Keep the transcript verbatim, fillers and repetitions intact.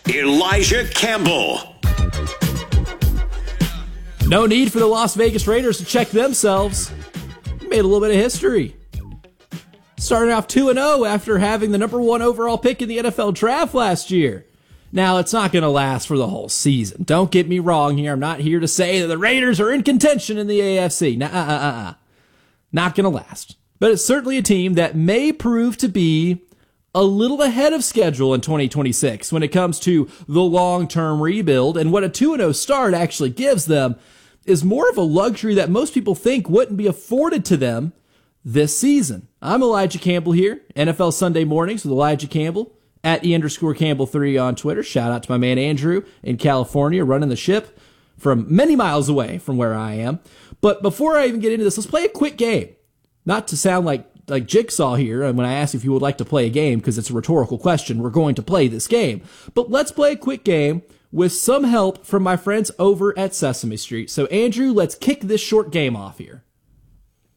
Elijah Campbell. No need for the Las Vegas Raiders to check themselves. Made a little bit of history. Starting off two and oh after having the number one overall pick in the N F L draft last year. Now, it's not going to last for the whole season. Don't get me wrong here. I'm not here to say that the Raiders are in contention in the A F C. Nuh-uh-uh-uh. Not going to last. But it's certainly a team that may prove to be a little ahead of schedule in twenty twenty-six when it comes to the long-term rebuild. And what a two and oh start actually gives them is more of a luxury that most people think wouldn't be afforded to them this season. I'm Elijah Campbell here, N F L Sunday Mornings with Elijah Campbell. At E underscore Campbell three on Twitter. Shout out to my man Andrew in California running the ship from many miles away from where I am. But before I even get into this, let's play a quick game. Not to sound like, like Jigsaw here, and when I ask if you would like to play a game, because it's a rhetorical question, we're going to play this game. But let's play a quick game with some help from my friends over at Sesame Street. So Andrew, let's kick this short game off here.